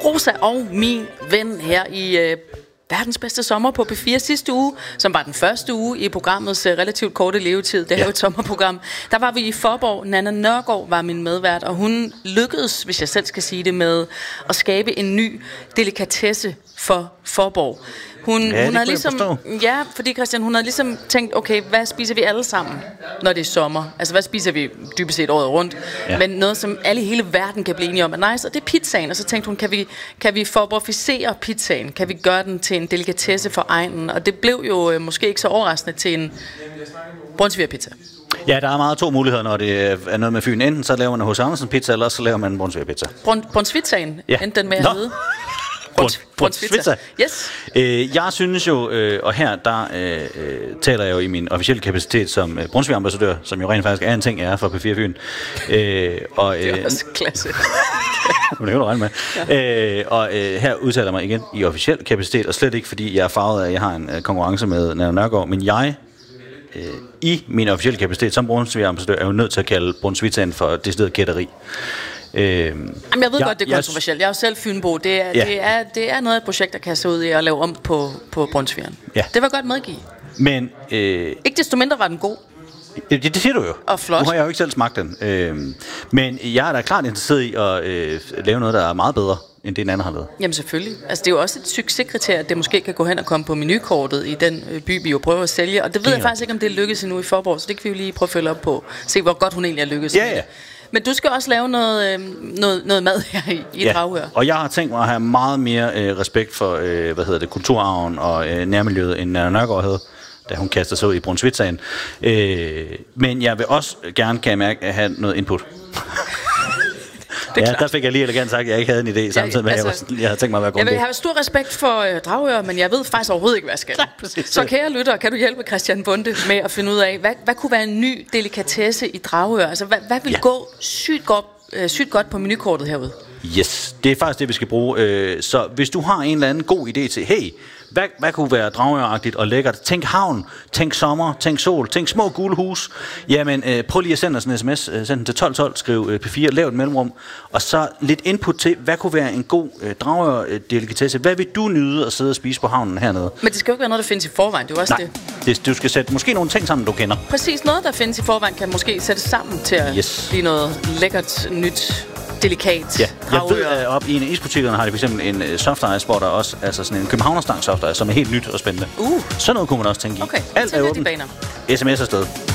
Rosa og min ven her i verdens bedste sommer på P4 sidste uge, som var den første uge i programmets relativt korte levetid. Det er jo et sommerprogram. Der var vi i Faaborg. Nanna Nørgaard var min medvært, og hun lykkedes, hvis jeg selv skal sige det, med at skabe en ny delikatesse for Faaborg. Hun havde ligesom, fordi Christian, hun havde ligesom tænkt, okay, hvad spiser vi alle sammen, når det er sommer? Altså, hvad spiser vi dybest set året rundt? Ja. Men noget, som alle i hele verden kan blive enige om er nice, og det er pizzaen. Og så tænkte hun, kan vi forborficere pizzaen? Kan vi gøre den til en delikatesse for egnen? Og det blev jo måske ikke så overraskende til en brunsvigerpizza. Ja, der er meget to muligheder, når det er noget med Fyn. Enten så laver man hos Andersen pizza, eller så laver man en brunsvigerpizza. Brunsvitsaen, endte den med at hedde? Brunsvitsa. Yes. Jeg synes jo, og her der taler jeg jo i min officielle kapacitet som brunsvigerambassadør, som jo rent faktisk er en ting, jeg er for P4 Fyn. Det er også klasse. Men det kan du regne med. Her udtaler jeg mig igen i officiel kapacitet, og slet ikke fordi jeg er farvet af, at jeg har en konkurrence med Nanna Nørgaard, men jeg i min officielle kapacitet som brunsvigerambassadør er jo nødt til at kalde Brunsvitsaen for decideret gætteri. Jamen, jeg ved godt, det er kontroversielt. Jeg er jo selv fynbo. Det er noget af et projekt, der kan se ud i at lave om på brunsvigeren. Ja. Det var godt medgive. Men ikke desto mindre var den god. Det siger du jo. Og flot. Nu har jeg jo ikke selv smagt den. Men jeg er da klart interesseret i at lave noget, der er meget bedre end det, en anden har lavet. Jamen selvfølgelig. Altså, det er jo også et succeskriterie, at det måske kan gå hen og komme på menukortet i den by, vi jo prøver at sælge. Og det ved jeg faktisk ikke, om det er lykkedes endnu i Faaborg, så det kan vi jo lige prøve at følge op på. Se, hvor godt hun egentlig er lykkedes. Ja. Men du skal også lave noget mad her i Dragør. Og jeg har tænkt mig at have meget mere respekt for kulturarven og nærmiljøet, end Nanna Nørgaard havde, da hun kaster sig ud i Brunsvitsaen. Men jeg vil også gerne, kan jeg mærke, have noget input. Der fik jeg lige elegant sagt, at jeg ikke havde en idé, samtidig med, at jeg havde tænkt mig at være grundig. Jeg vil have stor respekt for Dragør, men jeg ved faktisk overhovedet ikke, hvad jeg skal. Så kære lytter, kan du hjælpe Christian Bonde med at finde ud af, hvad kunne være en ny delikatesse i Dragør? Altså, hvad vil gå sygt godt på menukortet herude? Yes, det er faktisk det, vi skal bruge. Så hvis du har en eller anden god idé til, hey, hvad kunne være Dragør-agtigt og lækkert? Tænk havn, tænk sommer, tænk sol, tænk små gule hus. Jamen, prøv lige at sende os en sms. Send den til 1212, skriv P4, lav et mellemrum. Og så lidt input til, hvad kunne være en god Dragør-delikatesse? Hvad vil du nyde at sidde og spise på havnen hernede? Men det skal jo ikke være noget, der findes i forvejen. Det er også det. Du skal sætte måske nogle ting sammen, du kender. Præcis, noget, der findes i forvejen, kan måske sættes sammen til at blive noget lækkert, nyt, delikat. Ja, jeg ved, at op i en isbutikkerne har de for eksempel en soft ice, hvor der også altså sådan en københavnerstang soft ice, som er helt nyt og spændende. Sådan noget kunne man også tænke i. Okay, alt er åbent. SMS afsted.